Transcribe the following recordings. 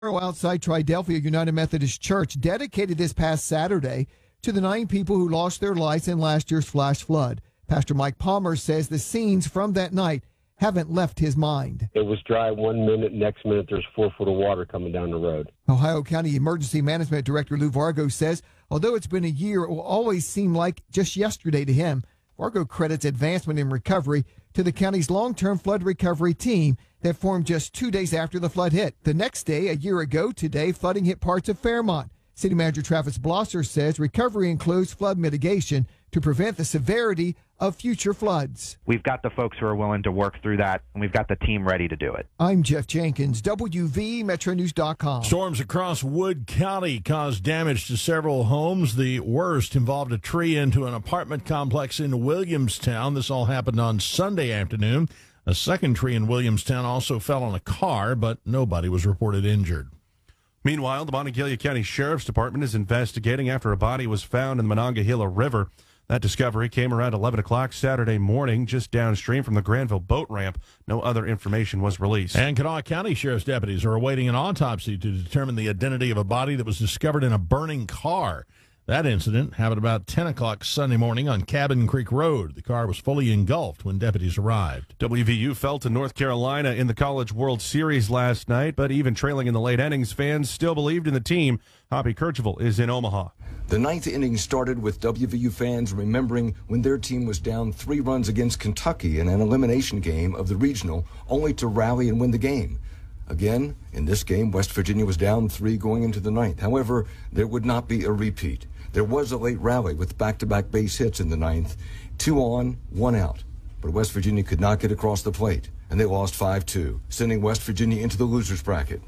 Outside Triadelphia United Methodist Church dedicated this past Saturday to the 9 people who lost their lives in last year's flash flood. Pastor Mike Palmer says the scenes from that night haven't left his mind. It was dry 1 minute, next minute there's 4 foot of water coming down the road. Ohio County Emergency Management Director Lou Vargo says, although it's been a year, it will always seem like just yesterday to him. Vargo credits advancement in recovery to the county's long-term flood recovery team that formed just 2 days after the flood hit. The next day, a year ago today, flooding hit parts of Fairmont. City Manager Travis Blosser says recovery includes flood mitigation to prevent the severity of future floods. We've got the folks who are willing to work through that, and we've got the team ready to do it. I'm Jeff Jenkins, WVMetroNews.com. Storms across Wood County caused damage to several homes. The worst involved a tree into an apartment complex in Williamstown. This all happened on Sunday afternoon. A second tree in Williamstown also fell on a car, but nobody was reported injured. Meanwhile, the Monongalia County Sheriff's Department is investigating after a body was found in the Monongahela River. That discovery came around 11 o'clock Saturday morning, just downstream from the Granville boat ramp. No other information was released. And Kanawha County Sheriff's deputies are awaiting an autopsy to determine the identity of a body that was discovered in a burning car. That incident happened about 10 o'clock Sunday morning on Cabin Creek Road. The car was fully engulfed when deputies arrived. WVU fell to North Carolina in the College World Series last night, but even trailing in the late innings, fans still believed in the team. Hoppy Kercheval is in Omaha. The ninth inning started with WVU fans remembering when their team was down 3 runs against Kentucky in an elimination game of the regional, only to rally and win the game. Again, in this game, West Virginia was down 3 going into the ninth. However, there would not be a repeat. There was a late rally with back-to-back base hits in the ninth, 2 on, 1 out. But West Virginia could not get across the plate, and they lost 5-2, sending West Virginia into the losers bracket.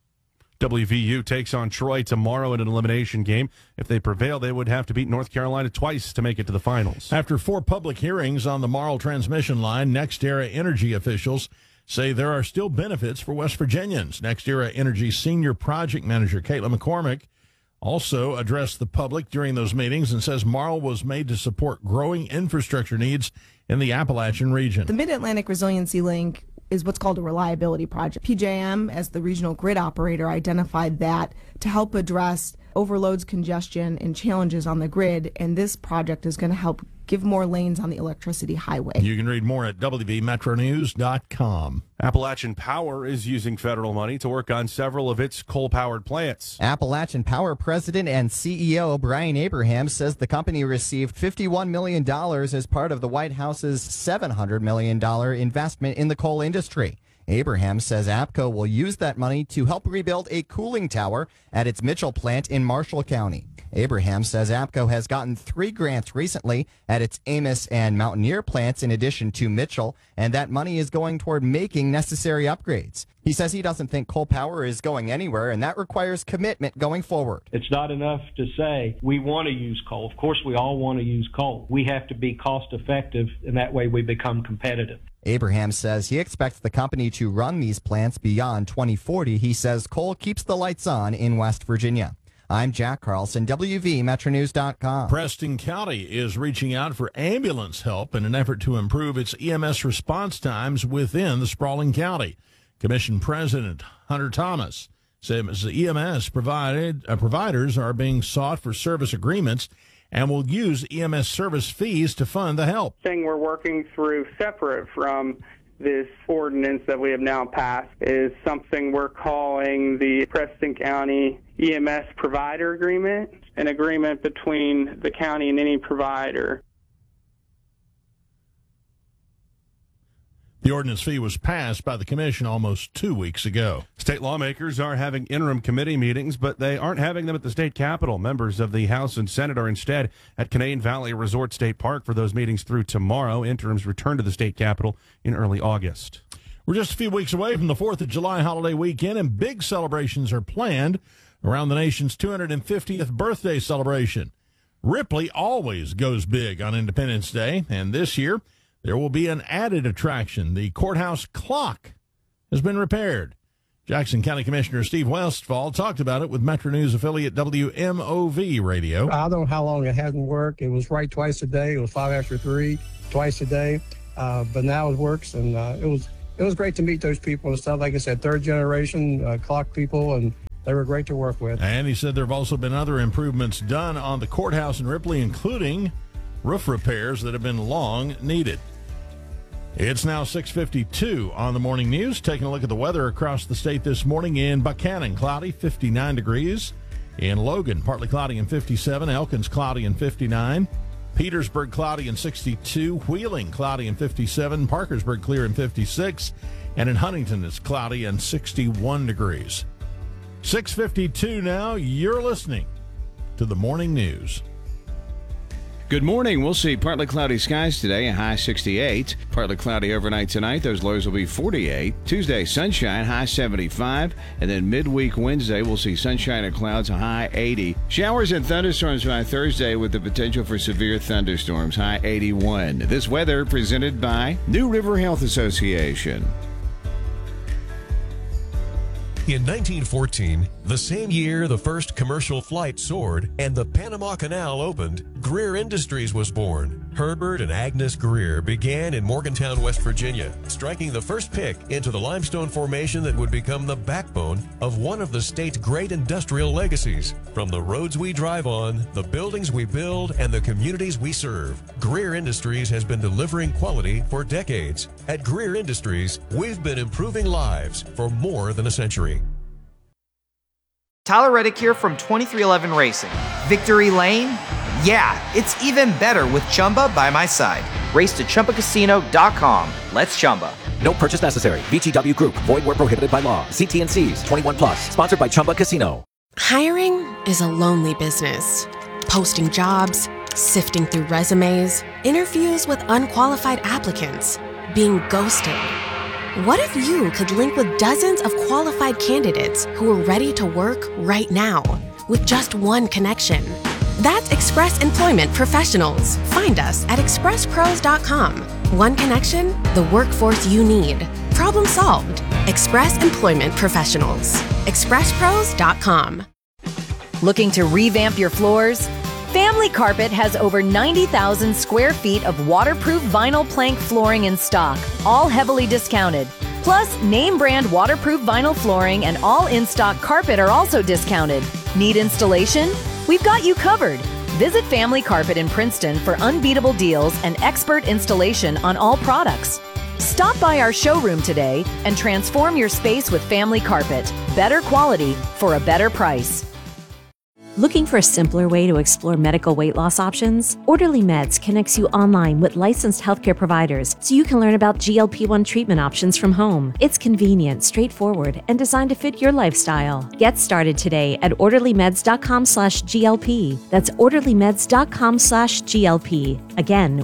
WVU takes on Troy tomorrow in an elimination game. If they prevail, they would have to beat North Carolina twice to make it to the finals. After 4 public hearings on the Marl transmission line, NextEra Energy officials say there are still benefits for West Virginians. NextEra Energy Senior Project Manager Caitlin McCormick also addressed the public during those meetings and says Marl was made to support growing infrastructure needs in the Appalachian region. The Mid-Atlantic Resiliency Link is what's called a reliability project. PJM, as the regional grid operator, identified that to help address overloads, congestion, and challenges on the grid, and this project is going to help give more lanes on the electricity highway. You can read more at WVMetroNews.com. Appalachian Power is using federal money to work on several of its coal-powered plants. Appalachian Power President and CEO Brian Abraham says the company received $51 million as part of the White House's $700 million investment in the coal industry. Abraham says APCO will use that money to help rebuild a cooling tower at its Mitchell plant in Marshall County. Abraham says APCO has gotten 3 grants recently at its Amos and Mountaineer plants in addition to Mitchell, and that money is going toward making necessary upgrades. He says he doesn't think coal power is going anywhere, and that requires commitment going forward. It's not enough to say we want to use coal. Of course, we all want to use coal. We have to be cost effective, and that way we become competitive. Abraham says he expects the company to run these plants beyond 2040. He says coal keeps the lights on in West Virginia. I'm Jack Carlson, WVMetroNews.com. Preston County is reaching out for ambulance help in an effort to improve its EMS response times within the sprawling county. Commission President Hunter Thomas says EMS providers are being sought for service agreements and will use EMS service fees to fund the help. Thing we're working through separate from this ordinance that we have now passed is something we're calling the Preston County EMS Provider Agreement, an agreement between the county and any provider. The ordinance fee was passed by the commission almost 2 weeks ago. State lawmakers are having interim committee meetings, but they aren't having them at the state capitol. Members of the House and Senate are instead at Canaan Valley Resort State Park for those meetings through tomorrow. Interims return to the state capitol in early August. We're just a few weeks away from the 4th of July holiday weekend, and big celebrations are planned around the nation's 250th birthday celebration. Ripley always goes big on Independence Day, and this year there will be an added attraction. The courthouse clock has been repaired. Jackson County Commissioner Steve Westfall talked about it with Metro News affiliate WMOV Radio. I don't know how long it hasn't worked. It was right twice a day. It was 5 after 3, twice a day. But now it works, and it it was great to meet those people and stuff. Like I said, third generation clock people, and they were great to work with. And he said there have also been other improvements done on the courthouse in Ripley, including roof repairs that have been long needed. It's now 6:52 on the morning news. Taking a look at the weather across the state this morning. In Buchanan, cloudy, 59 degrees. In Logan, partly cloudy and 57. Elkins, cloudy and 59. Petersburg, cloudy and 62. Wheeling, cloudy and 57. Parkersburg, clear and 56. And in Huntington, it's cloudy and 61 degrees. 6:52 now. You're listening to the morning news. Good morning. We'll see partly cloudy skies today, a high 68. Partly cloudy overnight tonight. Those lows will be 48. Tuesday, sunshine, high 75. And then midweek Wednesday, we'll see sunshine and clouds, a high 80. Showers and thunderstorms by Thursday with the potential for severe thunderstorms, high 81. This weather presented by New River Health Association. In 1914, the same year the first commercial flight soared and the Panama Canal opened, Greer Industries was born. Herbert and Agnes Greer began in Morgantown, West Virginia, striking the first pick into the limestone formation that would become the backbone of one of the state's great industrial legacies. From the roads we drive on, the buildings we build, and the communities we serve, Greer Industries has been delivering quality for decades. At Greer Industries, we've been improving lives for more than a century. Tyler Reddick here from 2311 Racing. Victory Lane? Yeah, it's even better with Chumba by my side. Race to ChumbaCasino.com. Let's Chumba. No purchase necessary. VGW Group. Void where prohibited by law. See T&Cs. 21 plus. Sponsored by Chumba Casino. Hiring is a lonely business. Posting jobs, sifting through resumes, interviews with unqualified applicants, being ghosted. What if you could link with dozens of qualified candidates who are ready to work right now with just one connection? That's Express Employment Professionals. Find us at expresspros.com. One connection, the workforce you need. Problem solved. Express Employment Professionals. expresspros.com. Looking to revamp your floors? Family Carpet has over 90,000 square feet of waterproof vinyl plank flooring in stock, all heavily discounted. Plus, name brand waterproof vinyl flooring and all in-stock carpet are also discounted. Need installation? We've got you covered. Visit Family Carpet in Princeton for unbeatable deals and expert installation on all products. Stop by our showroom today and transform your space with Family Carpet. Better quality for a better price. Looking for a simpler way to explore medical weight loss options? Orderly Meds connects you online with licensed healthcare providers so you can learn about GLP-1 treatment options from home. It's convenient, straightforward, and designed to fit your lifestyle. Get started today at orderlymeds.com/GLP. That's orderlymeds.com/GLP. Again,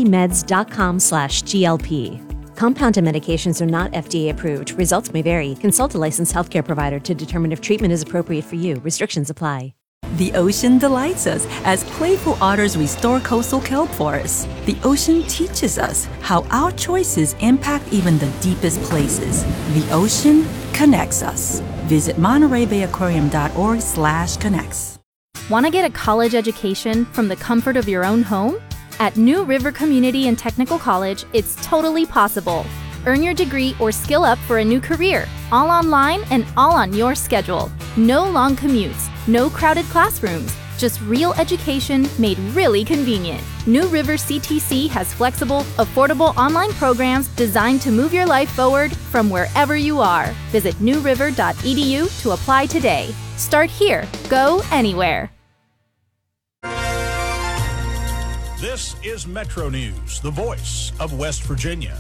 orderlymeds.com/GLP. Compounded medications are not FDA approved. Results may vary. Consult a licensed healthcare provider to determine if treatment is appropriate for you. Restrictions apply. The ocean delights us as playful otters restore coastal kelp forests. The ocean teaches us how our choices impact even the deepest places. The ocean connects us. Visit MontereyBayAquarium.org/connects. Want to get a college education from the comfort of your own home? At New River Community and Technical College, it's totally possible. Earn your degree or skill up for a new career, all online and all on your schedule. No long commutes, no crowded classrooms, just real education made really convenient. New River CTC has flexible, affordable online programs designed to move your life forward from wherever you are. Visit newriver.edu to apply today. Start here, go anywhere. This is Metro News, the voice of West Virginia.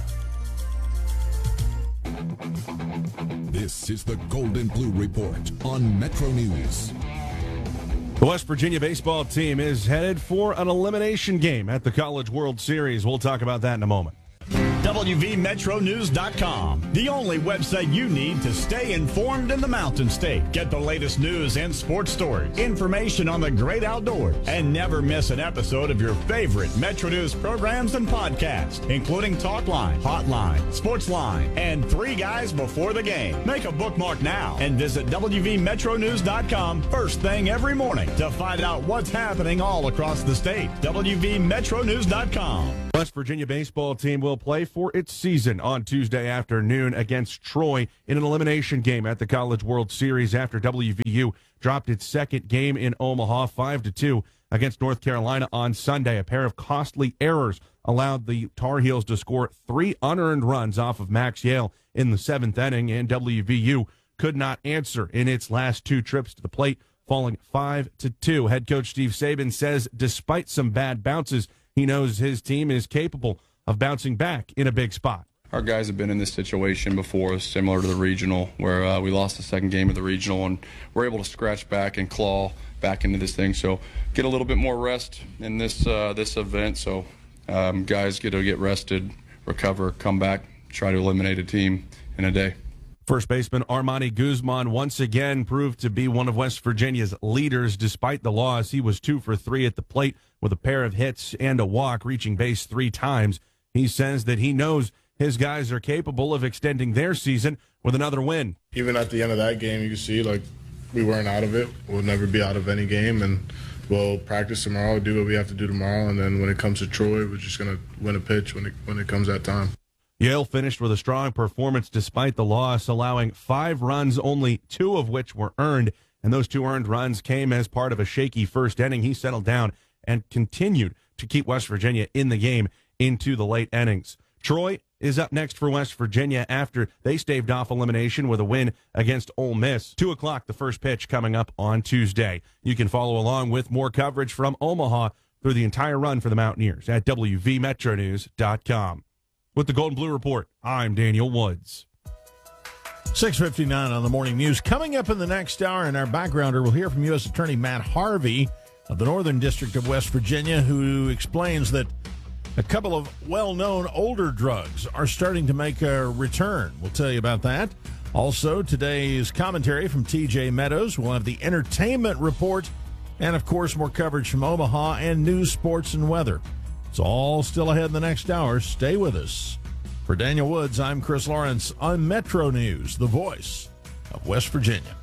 This is the Golden Blue Report on Metro News. The West Virginia baseball team is headed for an elimination game at the College World Series. We'll talk about that in a moment. WVMetroNews.com, the only website you need to stay informed in the Mountain State. Get the latest news and sports stories, information on the great outdoors, and never miss an episode of your favorite Metro News programs and podcasts, including Talkline, Hotline, Sportsline, and Three Guys Before the Game. Make a bookmark now and visit WVMetroNews.com first thing every morning to find out what's happening all across the state. WVMetroNews.com. West Virginia baseball team will play for its season on Tuesday afternoon against Troy in an elimination game at the College World Series after WVU dropped its second game in Omaha 5-2 against North Carolina on Sunday. A pair of costly errors allowed the Tar Heels to score 3 unearned runs off of Max Yale in the 7th inning, and WVU could not answer in its last 2 trips to the plate, falling 5-2. Head coach Steve Saban says despite some bad bounces, he knows his team is capable of bouncing back in a big spot. Our guys have been in this situation before, similar to the regional, where we lost the second game of the regional, and we're able to scratch back and claw back into this thing. So get a little bit more rest in this event. So guys get to get rested, recover, come back, try to eliminate a team in a day. First baseman Armani Guzman once again proved to be one of West Virginia's leaders. Despite the loss, he was 2 for 3 at the plate with a pair of hits and a walk, reaching base 3 times. He says that he knows his guys are capable of extending their season with another win. Even at the end of that game, you can see we weren't out of it. We'll never be out of any game, and we'll practice tomorrow, do what we have to do tomorrow, and then when it comes to Troy, we're just going to win a pitch when it comes that time. Yale finished with a strong performance despite the loss, allowing 5 runs, only 2 of which were earned. And those 2 earned runs came as part of a shaky first inning. He settled down and continued to keep West Virginia in the game into the late innings. Troy is up next for West Virginia after they staved off elimination with a win against Ole Miss. 2 o'clock, the first pitch coming up on Tuesday. You can follow along with more coverage from Omaha through the entire run for the Mountaineers at WVMetroNews.com. With the Golden Blue Report, I'm Daniel Woods. 6:59 on the morning news. Coming up in the next hour in our backgrounder, we'll hear from U.S. Attorney Matt Harvey of the Northern District of West Virginia, who explains that a couple of well-known older drugs are starting to make a return. We'll tell you about that. Also, today's commentary from TJ Meadows. We'll have the entertainment report and, of course, more coverage from Omaha and news, sports, and weather. It's all still ahead in the next hour. Stay with us. For Daniel Woods, I'm Chris Lawrence on Metro News, the voice of West Virginia.